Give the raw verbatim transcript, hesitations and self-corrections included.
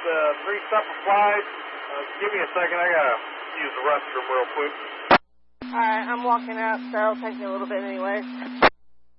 the three separate flights. Uh, give me a second. I gotta use the restroom real quick. All right, I'm walking out, so it'll take me a little bit anyways.